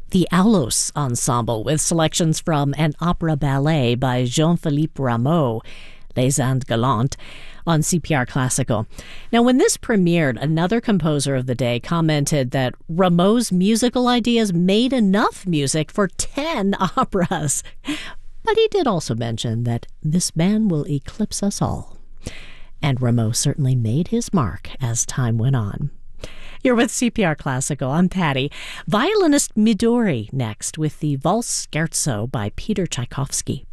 the Aulos Ensemble with selections from an opera ballet by Jean-Philippe Rameau, Les Indes Galantes, on CPR Classical. Now, when this premiered, another composer of the day commented that Rameau's musical ideas made enough music for 10 operas. But he did also mention that this man will eclipse us all. And Rameau certainly made his mark as time went on. You're with CPR Classical. I'm Patty. Violinist Midori next with the Valse Scherzo by Peter Tchaikovsky.